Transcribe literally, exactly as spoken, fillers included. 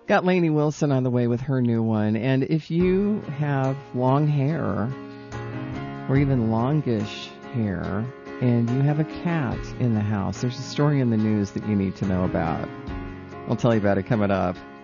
Got Lainey Wilson on the way with her new one. And if you have long hair or even longish hair and you have a cat in the house, there's a story in the news that you need to know about. I'll tell you about it coming up.